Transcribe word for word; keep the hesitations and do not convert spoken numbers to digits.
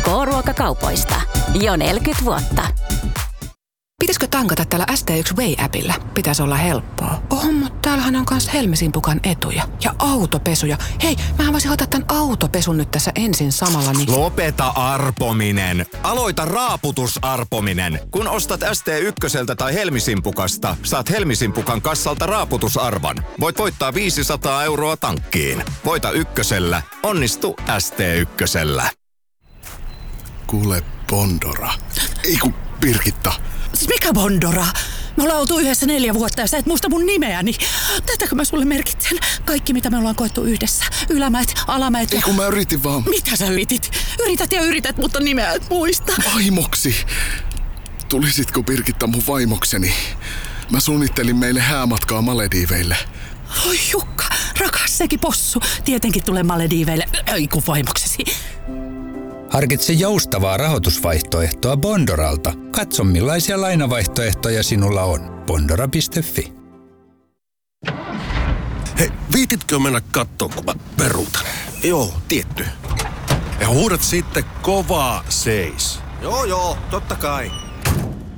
K-ruokakaupoista. Jo neljäkymmentä vuotta. Pitäisikö tankata tällä S T yksi Way-appillä? Pitäisi olla helppoa. On, mutta täällähän on myös Helmisinpukan etuja. Ja autopesuja. Hei, mähän voisin hoitaa tämän autopesun nyt tässä ensin samalla, niin... Lopeta arpominen. Aloita raaputusarpominen. Kun ostat S T yksi tai Helmisimpukasta, saat Helmisimpukan kassalta raaputusarvan. Voit voittaa viisisataa euroa tankkiin. Voita ykkösellä. Onnistu S T yksi. Kuule, Bondora. Ei kun Birgitta. Siis mikä Bondora? Me ollaan oltu yhdessä neljä vuotta ja sä et muista mun nimeäni. Tätäkö mä sulle merkitsen? Kaikki mitä me ollaan koettu yhdessä. Ylämäet, alamäet ja... Ei kun mä yritin vaan... Mitä sä yritit? Yrität ja yrität, mutta nimeä et muista. Vaimoksi. Tulisitko Birgitta mun vaimokseni? Mä suunnittelin meille häämatkaa Malediiveille. Oi Jukka, rakas sekin possu. Tietenkin tulee Malediiveille. Ei kun vaimoksesi. Harkitse joustavaa rahoitusvaihtoehtoa Bondoralta. Katso millaisia lainavaihtoehtoja sinulla on. Bondora piste fi. Hei, viititkö mennä kattoo, kun mä peruutan? Joo, tietty. Ja huudat sitten kovaa seis. Joo, joo, totta kai.